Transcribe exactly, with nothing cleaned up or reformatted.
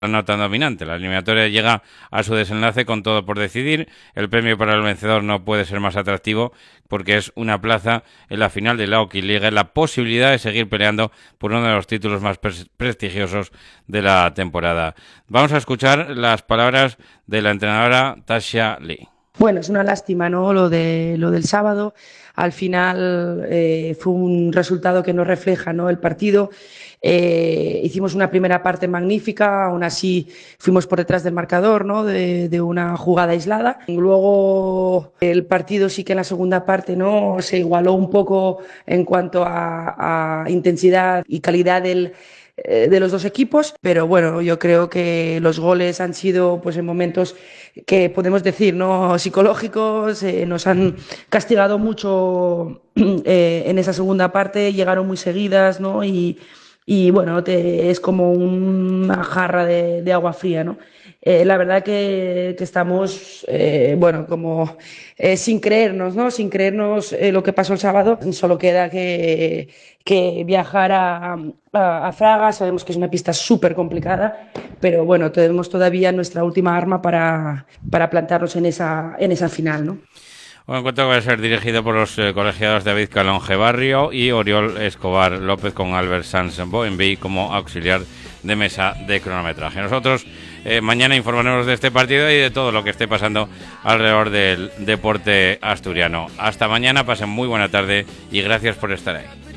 nota dominante. La eliminatoria llega a su desenlace con todo por decidir. El premio para el vencedor no puede ser más atractivo porque es una plaza en la final de la Hockey League, la posibilidad de seguir peleando por uno de los títulos más pres- prestigiosos de la temporada. Vamos a escuchar las palabras de la entrenadora Tasha Lee. Bueno, es una lástima, ¿no? Lo de lo del sábado. Al final eh, fue un resultado que no refleja, ¿no?, el partido. Eh, hicimos una primera parte magnífica, aún así fuimos por detrás del marcador, ¿no?, de, de una jugada aislada. Luego el partido sí que en la segunda parte, ¿no?, se igualó un poco en cuanto a, a intensidad y calidad del de los dos equipos, pero bueno, yo creo que los goles han sido, pues, en momentos que podemos decir, ¿no?, psicológicos, eh, nos han castigado mucho eh, en esa segunda parte, llegaron muy seguidas, ¿no? Y, y bueno, te, es como una jarra de, de agua fría, ¿no? Eh, la verdad que, que estamos, eh, bueno, como eh, sin creernos, ¿no? Sin creernos eh, lo que pasó el sábado. Solo queda que, que viajar a, a, a Fraga. Sabemos que es una pista súper complicada, pero bueno, tenemos todavía nuestra última arma para, para plantarnos en esa, en esa final, ¿no? Un encuentro que va a ser dirigido por los eh, colegiados David Calonge Barrio y Oriol Escobar López, con Albert Sanz Boenby como auxiliar de mesa de cronometraje. Nosotros eh, mañana informaremos de este partido y de todo lo que esté pasando alrededor del deporte asturiano. Hasta mañana, pasen muy buena tarde y gracias por estar ahí.